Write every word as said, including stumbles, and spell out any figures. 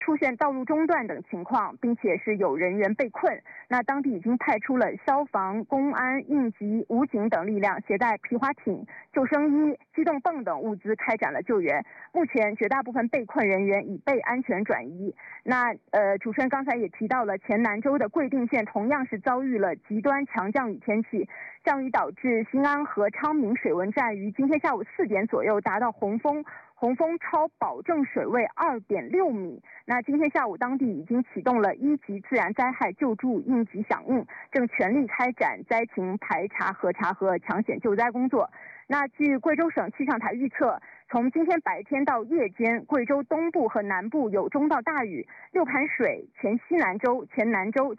出现道路中断等情况，并且是有人员被困。那当地已经派出了消防、公安、应急、武警等力量，携带皮划艇、救生衣、机动泵等物资开展了救援。目前绝大部分被困人员已被安全转移。那呃，主持人刚才也提到了，前南州的贵定县同样是遭遇了极端强降雨天气，降雨导致新安和昌明水文站于今天下午四点左右达到洪峰。洪峰超保证水位二点六米。那今天下午，当地已经启动了一级自然灾害救助应急响应，正全力开展灾情排查、核查和抢险救灾工作。那据贵州省气象台预测，从今天白天到夜间，贵州东部和南部有中到大雨，六盘水、前西南州、前南州、